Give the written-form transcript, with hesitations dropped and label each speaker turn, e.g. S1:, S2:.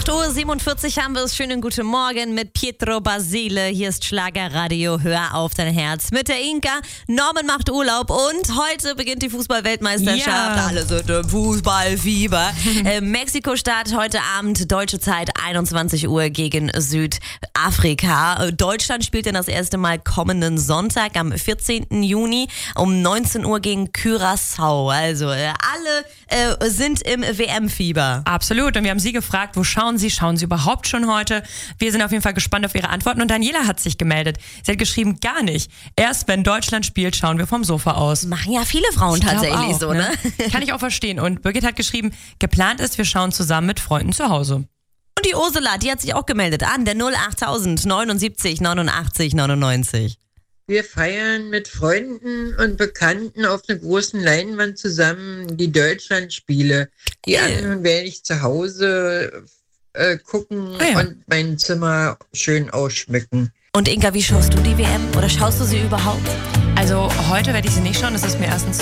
S1: 8:47 Uhr haben wir es. Schönen guten Morgen mit Pietro Basile. Hier ist Schlagerradio. Hör auf dein Herz. Mit der Inka. Norman macht Urlaub und heute beginnt die Fußball-Weltmeisterschaft.
S2: Ja.
S1: Alle sind im Fußballfieber. Mexiko startet heute Abend, deutsche Zeit, 21 Uhr gegen Südafrika. Deutschland spielt dann das erste Mal kommenden Sonntag am 14. Juni um 19 Uhr gegen Curaçao. Also alle sind im WM-Fieber.
S2: Absolut. Und wir haben Sie gefragt, wo schauen Sie? Schauen Sie überhaupt schon heute? Wir sind auf jeden Fall gespannt auf Ihre Antworten. Und Daniela hat sich gemeldet. Sie hat geschrieben, gar nicht. Erst wenn Deutschland spielt, schauen wir vom Sofa aus.
S1: Machen ja viele Frauen
S2: Ich glaub
S1: tatsächlich
S2: auch,
S1: so, ne?
S2: Kann ich auch verstehen. Und Birgit hat geschrieben, geplant ist, wir schauen zusammen mit Freunden zu Hause.
S1: Und die Ursula, die hat sich auch gemeldet an der 08000 79 89 99.
S3: Wir feiern mit Freunden und Bekannten auf einer großen Leinwand zusammen die Deutschlandspiele. Die anderen werde ich zu Hause gucken und mein Zimmer schön ausschmücken.
S1: Und Inka, wie schaust du die WM? Oder schaust du sie überhaupt?
S2: Also heute werde ich sie nicht schauen. Das ist mir erstens